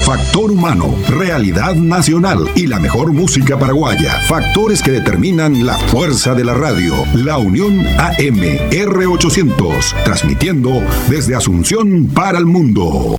Factor humano, realidad nacional y la mejor música paraguaya. Factores que determinan la fuerza de la radio. La Unión AM R800, transmitiendo desde Asunción para el mundo.